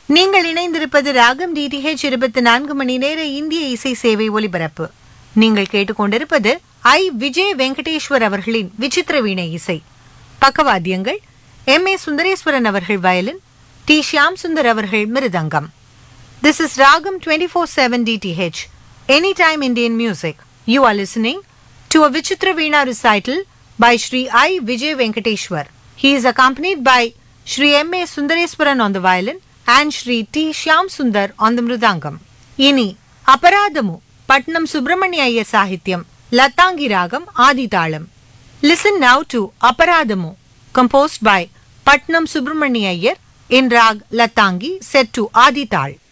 நீங்கள் இணைந்திருப்பது ராகம் டிடிஹெச் 24 மணி நேர இந்திய இசை சேவை ஒலிபரப்பு. நீங்கள் கேட்டுக்கொண்டிருப்பது ஐ விஜய் வெங்கடேஸ்வர் அவர்களின் விசித்திர வீணை இசை. பக்கவாத்தியங்கள் எம்.ஏ. சுந்தரேஸ்வரன் அவர்கள் வயலின், டி. ஷியாம் சுந்தர் அவர்கள் மிருதங்கம். This is Ragam 24/7 DTH, Anytime Indian Music. You are listening to a Vichitra Veena recital by Shri I. Vijay Venkateshwar. He is accompanied by Shri M.A. Sundareswaran on the violin and Shri T. Shyam Sundar on the mridangam. Ini Aparadamu, Patnam Subramanya Iyer Sahityam, Latangi Ragam Adi Talam. Listen now to Aparadamu, composed by Patnam Subramanya Iyer in Rag Latangi, set to Adi Tal.